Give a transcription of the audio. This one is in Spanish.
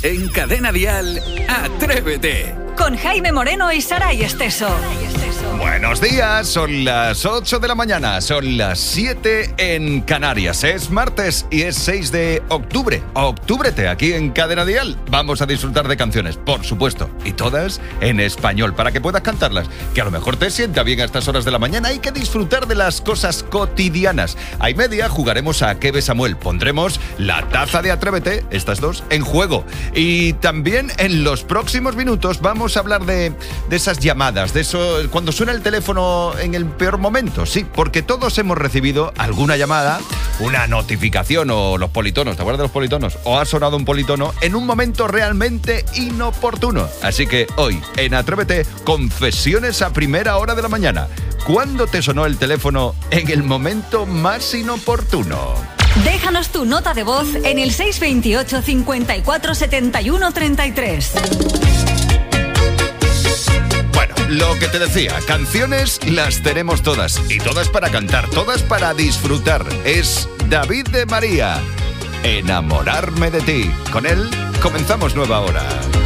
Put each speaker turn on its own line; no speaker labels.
En Cadena Dial, Atrévete.
Con Jaime Moreno y Saray Esteso.
Buenos días, son las 8 de la mañana, son las 7 en Canarias. Es martes y es 6 de octubre. Octúbrete aquí en Cadena Dial. Vamos a disfrutar de canciones, por supuesto, y todas en español, para que puedas cantarlas. Que a lo mejor te sienta bien a estas horas de la mañana. Hay que disfrutar de las cosas cotidianas. A y media jugaremos a ¿Qué ve Samuel? Pondremos la taza de Atrévete, estas dos, en juego. Y también en los próximos minutos vamos a hablar de esas llamadas, de eso, cuando suena el teléfono en el peor momento. Sí, porque todos hemos recibido alguna llamada, una notificación o los politonos, ¿te acuerdas de los politonos? O ha sonado un politono en un momento realmente inoportuno. Así que hoy, en Atrévete, confesiones a primera hora de la mañana. ¿Cuándo te sonó el teléfono en el momento más inoportuno?
Déjanos tu nota de voz en el 628 54 71 33.
Lo que te decía, canciones las tenemos todas, y todas para cantar, todas para disfrutar. Es David de María, Enamorarme de ti. Con él comenzamos nueva hora.